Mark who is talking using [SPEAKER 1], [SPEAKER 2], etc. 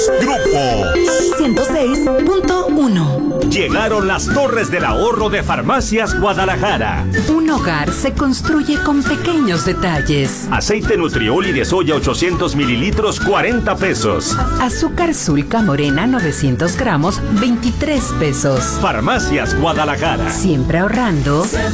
[SPEAKER 1] Grupo
[SPEAKER 2] 106.1.
[SPEAKER 1] Llegaron las torres del ahorro de Farmacias Guadalajara.
[SPEAKER 2] Un hogar se construye con pequeños detalles.
[SPEAKER 1] Aceite Nutrioli de soya 800 mililitros, 40 pesos.
[SPEAKER 2] Azúcar Sulca Morena 900 gramos, 23 pesos.
[SPEAKER 1] Farmacias Guadalajara.
[SPEAKER 2] Siempre ahorrando.